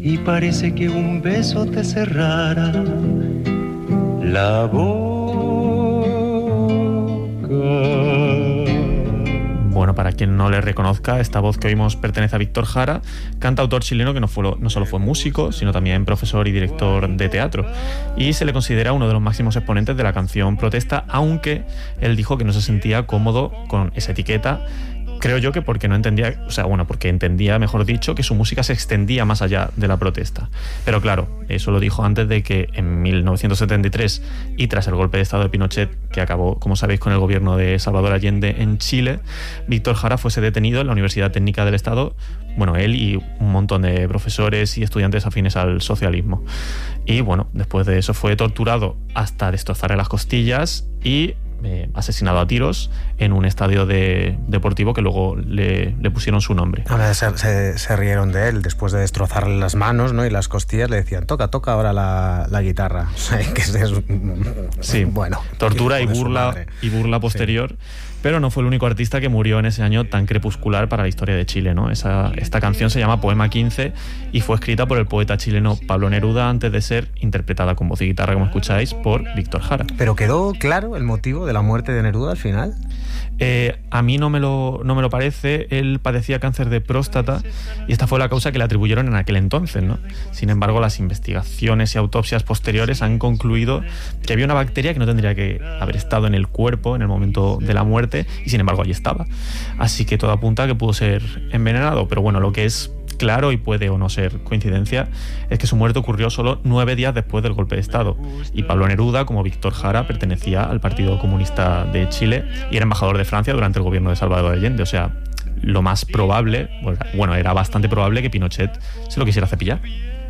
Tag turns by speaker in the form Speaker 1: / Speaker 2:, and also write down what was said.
Speaker 1: y parece que un beso te cerrara la boca.
Speaker 2: Bueno, para quien no le reconozca, esta voz que oímos pertenece a Víctor Jara, cantautor chileno que no solo fue músico, sino también profesor y director de teatro. Y se le considera uno de los máximos exponentes de la canción protesta, aunque él dijo que no se sentía cómodo con esa etiqueta. Creo yo que porque no entendía, porque entendía, mejor dicho, que su música se extendía más allá de la protesta. Pero claro, eso lo dijo antes de que en 1973 y tras el golpe de estado de Pinochet, que acabó, como sabéis, con el gobierno de Salvador Allende en Chile, Víctor Jara fuese detenido en la Universidad Técnica del Estado, bueno, él y un montón de profesores y estudiantes afines al socialismo. Y bueno, después de eso fue torturado hasta destrozarle las costillas y asesinado a tiros en un estadio deportivo que luego le pusieron su nombre.
Speaker 3: Ahora se rieron de él después de destrozarle las manos, ¿no? Y las costillas le decían, toca ahora la guitarra. O sea, que
Speaker 2: sí, bueno, tortura y burla posterior. Sí. Pero no fue el único artista que murió en ese año tan crepuscular para la historia de Chile, ¿no? Esta canción se llama Poema 15 y fue escrita por el poeta chileno Pablo Neruda antes de ser interpretada con voz y guitarra, como escucháis, por Víctor Jara.
Speaker 3: ¿Pero quedó claro el motivo de la muerte de Neruda al final?
Speaker 2: A mí no me lo parece. Él padecía cáncer de próstata y esta fue la causa que le atribuyeron en aquel entonces, ¿no? Sin embargo, las investigaciones y autopsias posteriores han concluido que había una bacteria que no tendría que haber estado en el cuerpo en el momento de la muerte y sin embargo allí estaba. Así que todo apunta a que pudo ser envenenado, pero bueno, lo que es claro y puede o no ser coincidencia es que su muerte ocurrió solo 9 días después del golpe de estado y Pablo Neruda, como Víctor Jara, pertenecía al Partido Comunista de Chile y era embajador de Francia durante el gobierno de Salvador Allende. O sea, lo más probable, bueno, era bastante probable que Pinochet se lo quisiera cepillar.